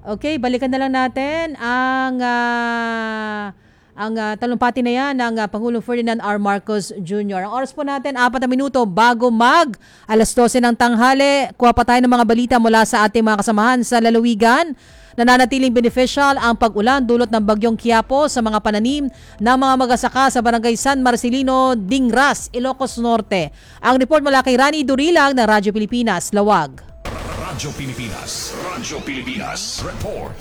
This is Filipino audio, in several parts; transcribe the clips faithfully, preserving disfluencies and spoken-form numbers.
Okay, balikan na lang natin ang ah, ang ah, talumpati na yan ng ah, Pangulong Ferdinand R. Marcos Junior Ang oras po natin, apat na minuto bago mag alas dose ng tanghali. Kuha pa tayo ng mga balita mula sa ating mga kasamahan sa lalawigan. Nananatiling beneficial ang pag-ulan dulot ng bagyong Quiapo sa mga pananim ng mga magsasaka sa barangay San Marcelino, Dingras, Ilocos Norte. Ang report mula kay Rani Durilag ng Radyo Pilipinas, Lawag. Radyo Pilipinas. Radyo Pilipinas. Report.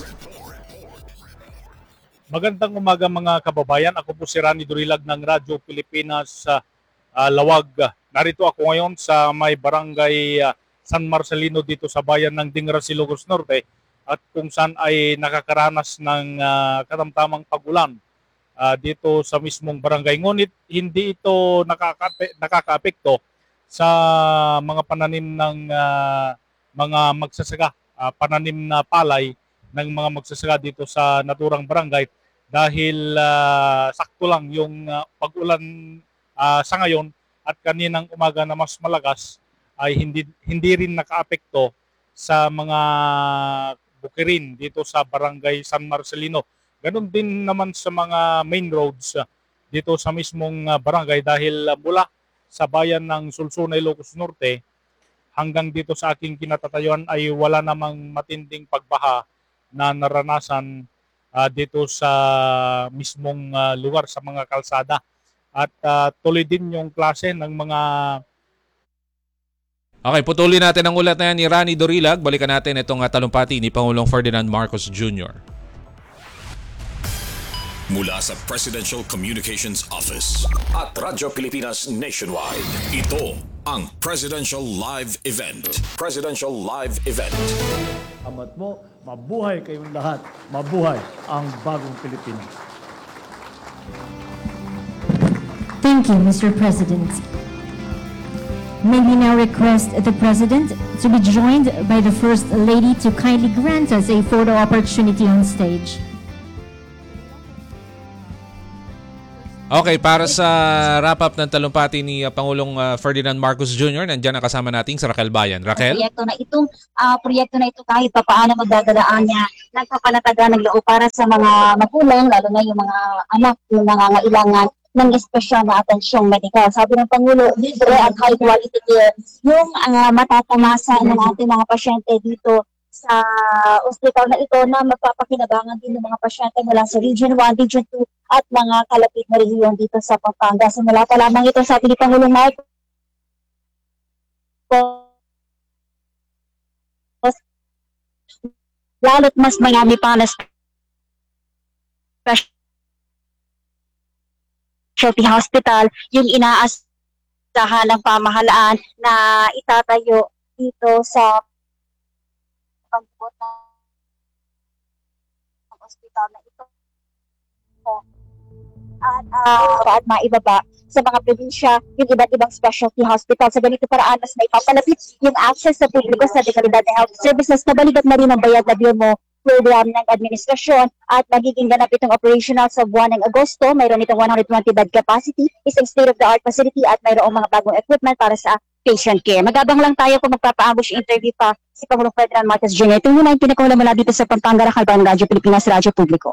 Magandang umaga mga kababayan. Ako po si Rani Durilag ng Radyo Pilipinas sa uh, Lawag. Narito ako ngayon sa may barangay uh, San Marcelino dito sa bayan ng Dingras, Ilocos Norte at kung saan ay nakakaranas ng uh, katamtamang pagulan uh, dito sa mismong barangay. Ngunit hindi ito nakaka- nakakaapekto sa mga pananim ng uh, mga magsasaka, uh, pananim na palay ng mga magsasaka dito sa naturang barangay dahil uh, sakto lang yung uh, pag-ulan uh, sa ngayon at kaninang umaga na mas malakas ay hindi hindi rin nakaapekto sa mga bukirin dito sa barangay San Marcelino. Ganon din naman sa mga main roads uh, dito sa mismong uh, barangay dahil uh, mula sa bayan ng Sulsuna, Ilocos Norte hanggang dito sa aking kinatatayuan ay wala namang matinding pagbaha na naranasan uh, dito sa mismong uh, lugar sa mga kalsada. At uh, tuloy din yung klase ng mga... Okay, putuli natin ang ulat na yan ni Rani Dorilag. Balikan natin itong uh, talumpati ni Pangulong Ferdinand Marcos Junior Mula sa Presidential Communications Office at Radyo Pilipinas Nationwide, ito ang Presidential Live Event. Presidential Live Event. Amat mo, mabuhay kayong lahat. Mabuhay ang bagong Pilipinas. Thank you, Mister President. May we now request the President to be joined by the First Lady to kindly grant us a photo opportunity on stage. Okay, para sa wrap-up ng talumpati ni uh, Pangulong uh, Ferdinand Marcos Junior, nandiyan ang kasama nating si Raquel Bayan. Raquel? Proyekto na itong uh, proyekto na ito kahit pa paano magdadalaan niya nagpapalataga ng loob para sa mga magulang, lalo na yung mga anak yung nangangailangan ng espesyal na atensyong medikal. Sabi ng Pangulo, libre at high quality care yung uh, matatamasa ng ating mga pasyente dito sa ospital na ito na magpapakinabangan din ng mga pasyente mula sa Region one, Region two at mga kalapit na rehiyon dito sa Pampanga. Simula pa lamang ito sabi ni Pangulong Marcos, lalo't mas marami pa na specialty hospital yung inaasahan ng pamahalaan na itatayo dito sa pagbuot ng ospital na ito at, uh, at maibaba sa mga probinsya yung iba't ibang specialty hospital. Sa ganito paraan, mas maipapalapit yung access sa publiko sa dekalidad na health services. Nabalikat na rin ang bayad na bill mo program ng administrasyon at magiging ganap itong operational sa buwan ng Agosto. Mayroon itong one hundred twenty bed capacity, isang state-of-the-art facility at mayroong mga bagong equipment para sa patient care. Magabang lang tayo kung magpapa-ambush interview pa si Pangulong Ferdinand Marcos Junior Ito muna yung pinakahula mula dito sa Pampanga, Raquel Bayan, Radyo Pilipinas, Radyo Publiko.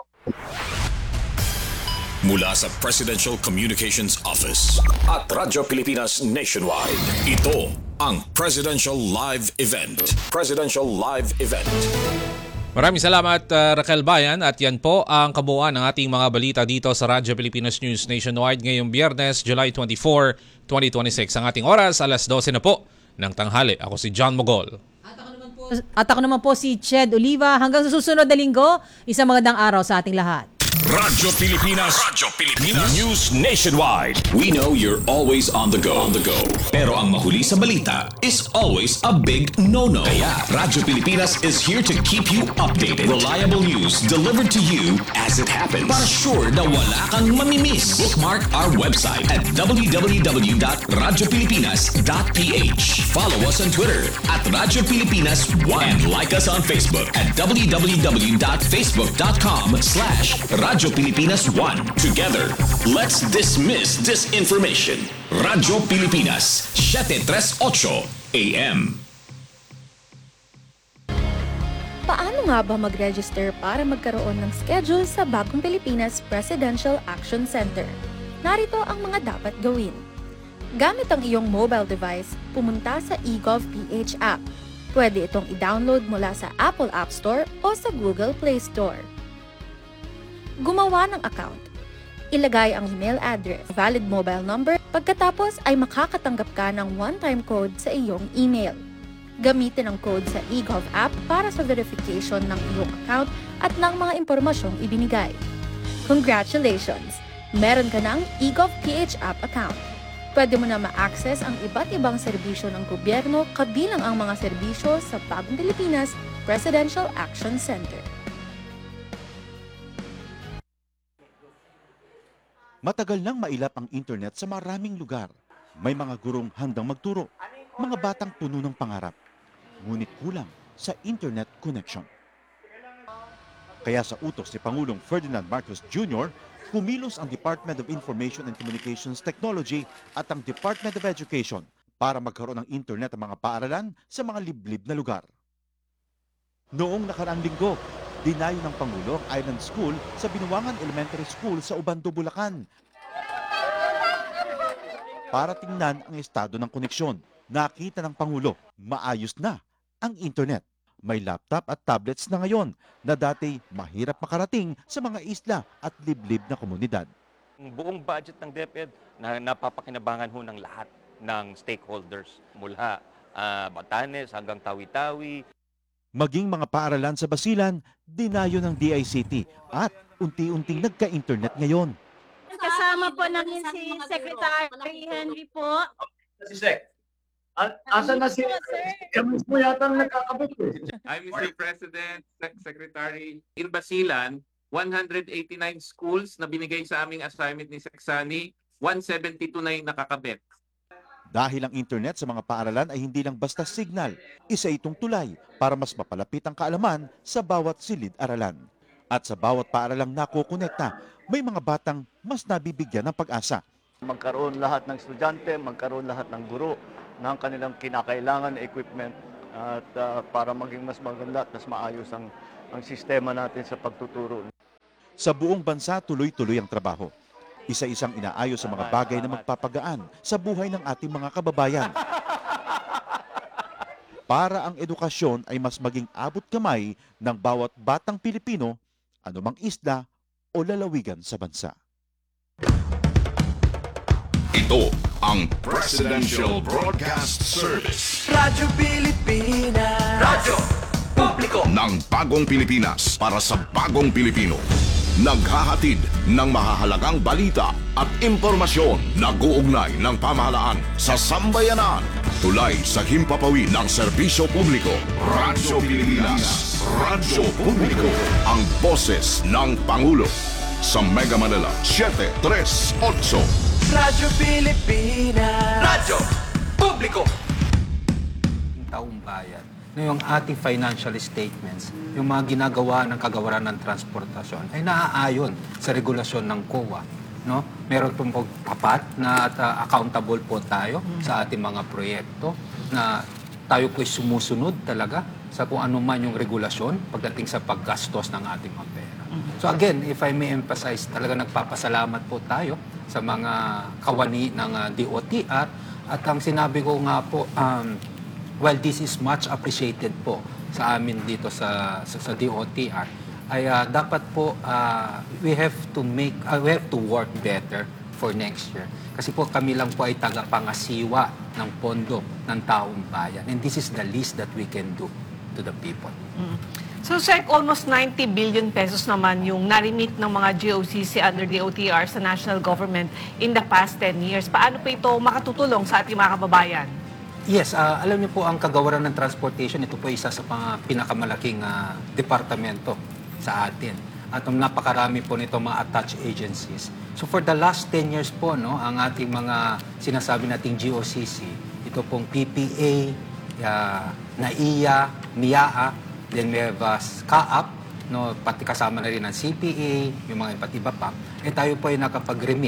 Mula sa Presidential Communications Office at Radyo Pilipinas Nationwide, ito ang Presidential Live Event. Presidential Live Event. Maraming salamat uh, Raquel Bayan at yan po ang kabuuan ng ating mga balita dito sa Radyo Pilipinas News Nationwide ngayong Biyernes, July twenty-fourth, twenty twenty-six. Ang ating oras, alas dose na po ng tanghali. Ako si John Mogol. At ako naman po, at ako naman po si Ched Oliva. Hanggang sa susunod na linggo, isang magandang araw sa ating lahat. Radyo Pilipinas. Radyo Pilipinas. News Nationwide. We know you're always on the go. On the go. Pero ang mahuli sa balita is always a big no-no. Kaya Radyo Pilipinas is here to keep you updated. Reliable news delivered to you as it happens. Para sure na wala kang mamimiss. Bookmark our website at w w w dot radyo pilipinas dot p h. Follow us on Twitter at Radyo Pilipinas one. And like us on Facebook at w w w dot facebook dot com slash Radyo Pilipinas one. Together, let's dismiss disinformation. Radyo Pilipinas, seven thirty-eight A M. Paano nga ba mag-register para magkaroon ng schedule sa Bagong Pilipinas Presidential Action Center? Narito ang mga dapat gawin. Gamit ang iyong mobile device, pumunta sa eGovPH app. Pwede itong i-download mula sa Apple App Store o sa Google Play Store. Gumawa ng account. Ilagay ang email address, valid mobile number, pagkatapos ay makakatanggap ka ng one-time code sa iyong email. Gamitin ang code sa eGov app para sa verification ng iyong account at ng mga impormasyong ibinigay. Congratulations! Meron ka ng eGovPH app account. Pwede mo na ma-access ang iba't ibang serbisyo ng gobyerno kabilang ang mga serbisyo sa Bagong Pilipinas Presidential Action Center. Matagal nang mailap ang internet sa maraming lugar. May mga gurong handang magturo, mga batang puno ng pangarap. Ngunit kulang sa internet connection. Kaya sa utos ni Pangulong Ferdinand Marcos Junior, kumilos ang Department of Information and Communications Technology at ang Department of Education para magkaroon ng internet ang mga paaralan sa mga liblib na lugar. Noong nakaraang linggo, dinayo ng Pangulo ang Island School sa Binuangan Elementary School sa Ubando, Bulacan para tingnan ang estado ng koneksyon. Nakita ng Pangulo, maayos na ang internet. May laptop at tablets na ngayon na dati mahirap makarating sa mga isla at liblib na komunidad. Ang buong budget ng DepEd na napapakinabangan ho ng lahat ng stakeholders mula uh, Batanes hanggang Tawi-Tawi. Maging mga paaralan sa Basilan, dinayo ng D I C T at unti-unting nagka-internet ngayon. Kasama po namin si Secretary Henry po. Si Sec. Asan na si... Kami mo yata ang nakakabit eh. I'm Mister President, Sec- Secretary. In Basilan, one hundred eighty-nine schools na binigay sa aming assignment ni Seksani, one seventy-two na yung nakakabit. Dahil ang internet sa mga paaralan ay hindi lang basta signal, isa itong tulay para mas mapalapit ang kaalaman sa bawat silid-aralan. At sa bawat paaralang nakokonekta, may mga batang mas nabibigyan ng pag-asa. Magkaroon lahat ng estudyante, magkaroon lahat ng guro ng kanilang kinakailangan na equipment at uh, para maging mas maganda at mas maayos ang, ang sistema natin sa pagtuturo. Sa buong bansa, tuloy-tuloy ang trabaho. Isa-isang inaayos sa mga bagay na magpapagaan sa buhay ng ating mga kababayan. Para ang edukasyon ay mas maging abot kamay ng bawat batang Pilipino, anumang isla o lalawigan sa bansa. Ito ang Presidential Broadcast Service. Radyo Pilipinas. Radyo Publiko ng Bagong Pilipinas para sa Bagong Pilipino. Naghahatid ng mahahalagang balita at impormasyon na guugnay ng pamahalaan sa sambayanan. Tulay sa himpapawid ng serbisyo publiko. Radyo Pilipinas. Radyo Publiko. Ang boses ng Pangulo. Sa Mega Manila, seven three eight. Radyo Pilipinas. Radyo Publiko. Taong bayan, no, yung ating financial statements, yung mga ginagawa ng kagawaran ng transportasyon ay naaayon sa regulasyon ng C O A. No? Meron pong papat na at, uh, accountable po tayo sa ating mga proyekto na tayo po'y sumusunod talaga sa kung ano man yung regulasyon pagdating sa paggastos ng ating mga pera. So again, if I may emphasize, talaga nagpapasalamat po tayo sa mga kawani ng uh, D O T R at ang sinabi ko nga po, um, well, this is much appreciated po sa amin dito sa sa, sa D O T R, ay uh, dapat po uh, we have to make uh, we have to work better for next year. Kasi po kami lang po ay tagapangasiwa ng pondo ng taong bayan. And this is the least that we can do to the people. Mm. So, Sec, almost ninety billion pesos naman yung narimit ng mga G O C C under D O T R sa national government in the past ten years. Paano po ito makatutulong sa ating mga kababayan? Yes, uh, alam niyo po ang kagawaran ng transportation, ito po isa sa mga pinakamalaking uh, departamento sa atin. At um, napakarami po nito mga attached agencies. So for the last ten years po, no, ang ating mga sinasabi nating G O C C, ito pong P P A, uh, N A I A, N I A A, then we have uh, S C A A P, no, pati kasama na rin ang C P A, yung mga iba't iba pa, eh tayo po ay nakapag-remit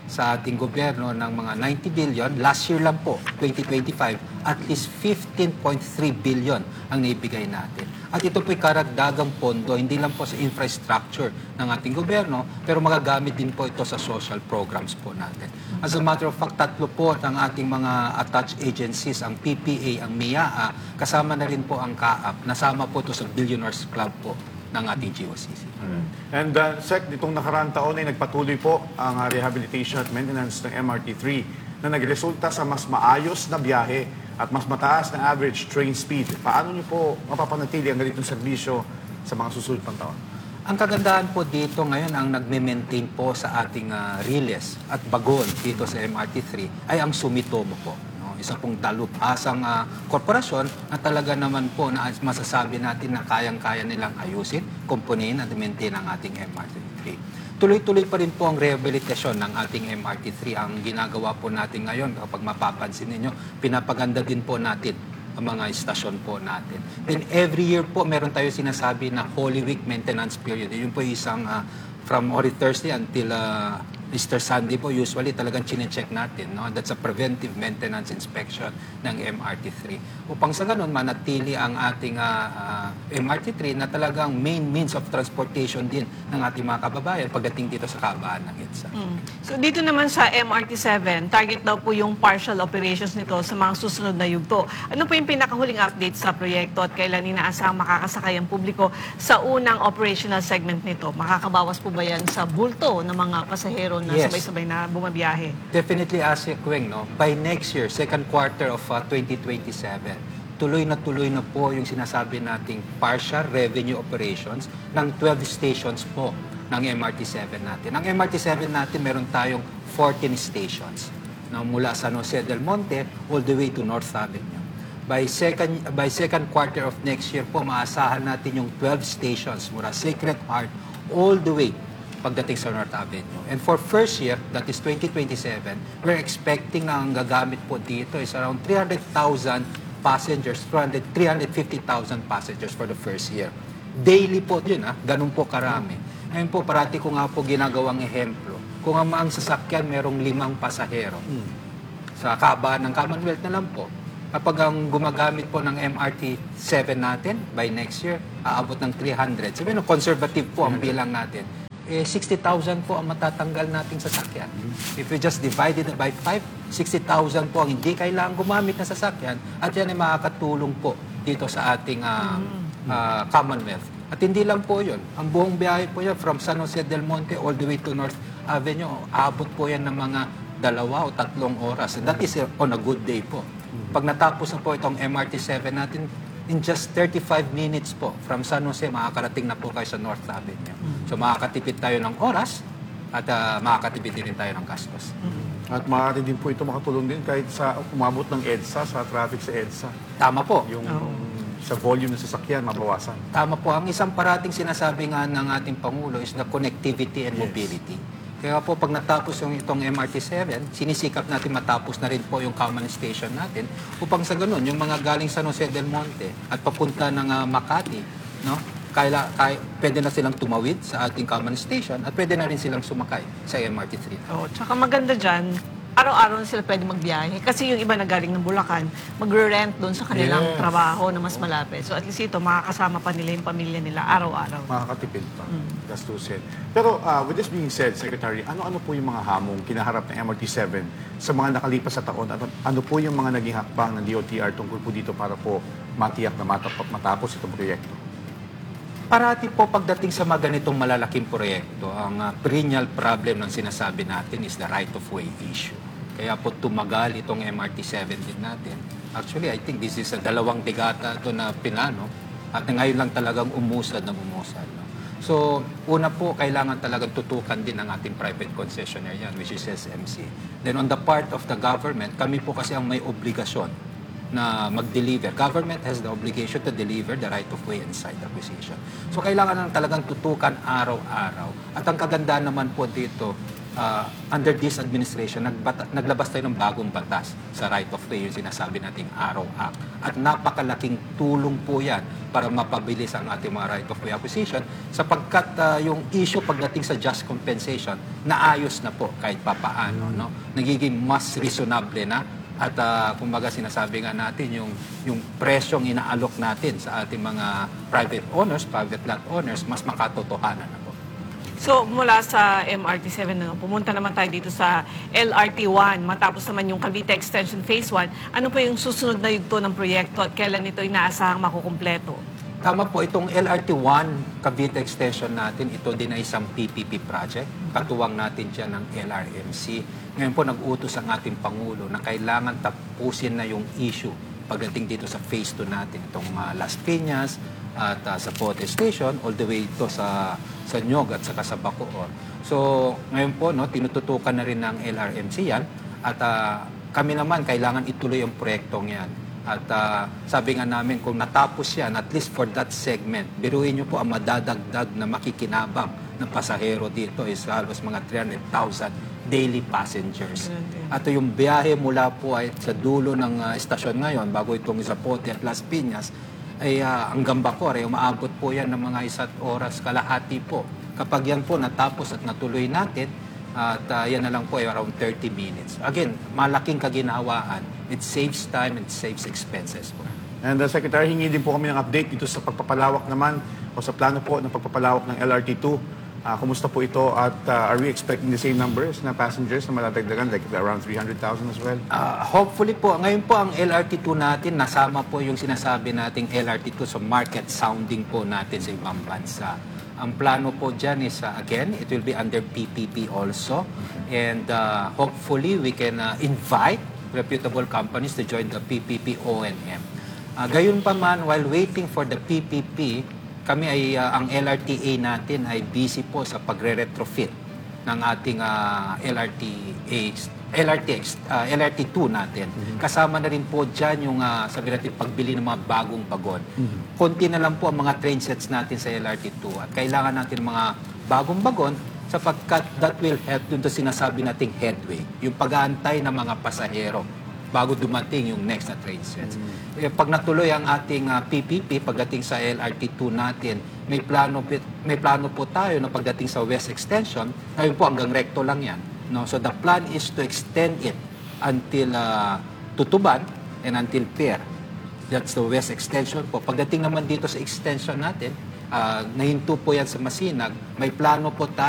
sa ating gobyerno ng mga ninety billion. Last year lang po, twenty twenty-five, at least fifteen point three billion ang naibigay natin. At ito po'y karagdagang pondo, hindi lang po sa infrastructure ng ating gobyerno, pero magagamit din po ito sa social programs po natin. As a matter of fact, tatlo po ng ating mga attached agencies, ang P P A, ang M I A A, kasama na rin po ang C A A P, nasama po ito sa Billionaires Club po ng ating G O C C. And uh, Sec, ditong nakaraang taon ay nagpatuloy po ang uh, rehabilitation at maintenance ng M R T three na nagresulta sa mas maayos na biyahe at mas mataas na average train speed. Paano niyo po mapapanatili ang ganitong serbisyo sa mga susunod pang taon? Ang kagandahan po dito ngayon, ang nagme-maintain po sa ating uh, Riles at Bagon dito sa M R T three ay ang Sumitomo po. No? Isa pong dalubhasang uh, korporasyon na talaga naman po na masasabi natin na kayang-kaya nilang ayusin, kumpunin at maintain ang ating M R T three. Tuloy-tuloy pa rin po ang rehabilitasyon ng ating M R T three. Ang ginagawa po natin ngayon, kapag mapapansin ninyo, pinapaganda din po natin ang mga istasyon po natin. Then every year po, meron tayo sinasabi na Holy Week maintenance period. Yun po isang uh, from Holy Thursday until uh, Easter Sunday po, usually talagang chine-check natin. No? That's a preventive maintenance inspection ng M R T three. Upang sa ganun, manatili ang ating uh, uh, M R T three na talagang main means of transportation din ng ating mga kababayan pagdating dito sa kahabaan ng EDSA. Mm. So dito naman sa M R T seven, target daw po yung partial operations nito sa mga susunod na yugto. Ano po yung pinakahuling update sa proyekto at kailan inaasahang makakasakay ang publiko sa unang operational segment nito? Makakabawas po ba yan sa bulto ng mga pasahero na Yes. sabay-sabay na bumabiyahe? Definitely, Asya Kuweng, no? By next year, second quarter of uh, twenty twenty-seven, tuloy na tuloy na po yung sinasabi nating partial revenue operations ng twelve stations po ng M R T seven natin. Ang M R T seven natin, meron tayong fourteen stations, no? Mula San Jose del Monte all the way to North Avenue. By second, by second quarter of next year po, maasahan natin yung twelve stations mula Sacred Heart all the way pagdating sa North Avenue. And for first year, that is twenty twenty-seven, we're expecting na ang gagamit po dito is around three hundred thousand passengers, three hundred fifty thousand passengers for the first year. Daily po yun, ha? Ganun po karami. Ngayon po, parati ko nga po ginagawang ehemplo. Kung ang mga sasakyan merong limang pasahero, sa kahabaan ng Commonwealth na lang po, kapag ang gumagamit po ng M R T seven natin, by next year, aabot ng three hundred. Sabihin, conservative po ang bilang natin. Eh, sixty thousand po ang matatanggal nating sasakyan. If we just divide it by five, sixty thousand po ang hindi kailangan gumamit na sasakyan at yan ay makakatulong po dito sa ating uh, uh, Commonwealth. At hindi lang po yun. Ang buong biyahe po yan from San Jose del Monte all the way to North Avenue, aabot po yan ng mga dalawa o tatlong oras. And that is on a good day po. Pag natapos na po itong M R T seven natin, in just thirty-five minutes po, from San Jose, makakarating na po kayo sa North Avenue. So makakatipid tayo ng oras at uh, makakatipid din tayo ng gastos. At maaari din po ito makatulong din kahit sa umabot ng EDSA, sa traffic sa EDSA. Tama po. Yung sa volume ng sasakyan, mabawasan. Tama po. Ang isang parating sinasabi nga ng ating Pangulo is the connectivity and Yes. mobility. Kaya po pag natapos yung itong M R T seven, sinisikap natin matapos na rin po yung common station natin upang sa ganun, yung mga galing San Jose del Monte at papunta ng uh, Makati, no? Kaya, kaya, pwede na silang tumawid sa ating common station at pwede na rin silang sumakay sa M R T three. Oh, tsaka maganda dyan, araw-araw na sila pwede magbiyahe. Kasi yung iba na galing ng Bulacan, magre-rent doon sa kanilang Yes. trabaho na mas malapit. So at least ito, makakasama pa nila yung pamilya nila araw-araw. Makakatipid pa. Gastusin. Pero uh, with this being said, Secretary, ano-ano po yung mga hamong kinaharap ng M R T seven sa mga nakalipas sa taon? At ano po yung mga naging hakbang ng D O T R tungkol po dito para po matiyak na matapos, matapos itong proyekto? Parati po pagdating sa mga ganitong malalaking proyekto, ang uh, perennial problem ng sinasabi natin is the right-of-way issue. Kaya po tumagal itong M R T seven din natin. Actually, I think this is a dalawang dekada ito na pinano at ngayon lang talagang umusad na umusad. No? So, una po, kailangan talagang tutukan din ang ating private concessionaire yan, which is S M C. Then on the part of the government, kami po kasi ang may obligasyon na mag-deliver. Government has the obligation to deliver the right-of-way and site acquisition. So, kailangan lang talagang tutukan araw-araw. At ang kagandaan naman po dito, uh, under this administration, nagbata, naglabas tayo ng bagong batas sa right of way, yung sinasabi nating Arrow Act. At napakalaking tulong po yan para mapabilis ang ating mga right of way acquisition sapagkat uh, yung issue pagdating sa just compensation, naayos na po kahit papaano. No? Nagiging mas reasonable na at uh, kumbaga sinasabi nga natin yung, yung presyong inaalok natin sa ating mga private owners, private land owners, mas makatotohanan na po. So mula sa M R T seven, ano, pumunta naman tayo dito sa L R T one, matapos naman yung Cavite Extension Phase one, ano po yung susunod na yugto ng proyekto at kailan ito inaasahang makukumpleto? Tama po, itong L R T one Cavite Extension natin, ito din ay isang P P P project. Katuwang natin dyan ng L R M C. Ngayon po nag-utos ang ating Pangulo na kailangan tapusin na yung issue pagdating dito sa phase two natin. Itong uh, Las Piñas at uh, sa Pote Station, all the way ito sa, sa Nyog at saka sa Bacoor. So ngayon po, no, tinututukan na rin ng L R M C yan. At uh, kami naman, kailangan ituloy ang proyektong yan. At uh, sabi nga namin, kung natapos yan, at least for that segment, biruin nyo po ang madadagdag na makikinabang ng pasahero dito is halos mga three hundred thousand daily passengers. At yung biyahe mula po ay sa dulo ng uh, estasyon ngayon, bago itong sa Pote at Las Piñas, ay uh, hanggang Bacoor, ay umaabot po yan ng mga isa't oras kalahati po. Kapag yan po natapos at natuloy natin, at uh, yan na lang po ay around thirty minutes. Again, malaking kaginhawaan. It saves time and it saves expenses po. And uh, Secretary, hingi din po kami ng update dito sa pagpapalawak naman o sa plano po ng pagpapalawak ng L R T two. Uh, kumusta po ito at uh, are we expecting the same numbers na passengers na matatagdagan, like around three hundred thousand as well? Uh, hopefully po, ngayon po ang L R T two natin, nasama po yung sinasabi nating L R T two sa market sounding po natin sa ibang bansa. Ang plano po dyan is, uh, again, it will be under P P P also. And uh, hopefully we can uh, invite reputable companies to join the P P P O N M. Uh, gayon pa man, while waiting for the P P P, kami ay, uh, ang L R T A natin ay busy po sa pagre-retrofit ng ating uh, L R T A, L R T X, uh, L R T two natin. Mm-hmm. Kasama na rin po dyan yung uh, sabi natin pagbili ng mga bagong bagon. Mm-hmm. Konti na lang po ang mga train sets natin sa L R T two at kailangan natin mga bagong bagon sapagkat that will help dun to sinasabi nating headway, yung pag-aantay ng mga pasahero bago dumating yung next na train sets. Mm-hmm. Eh, pag natuloy ang ating uh, P P P pagdating sa L R T two natin, may plano may plano po tayo na pagdating sa West Extension, ayun po hanggang recto lang yan. No, so the plan is to extend it until uh, Tutuban and until Pier. That's the West Extension po. Pagdating naman dito sa extension natin, uh, nahinto po yan sa Masinag, may plano po tayo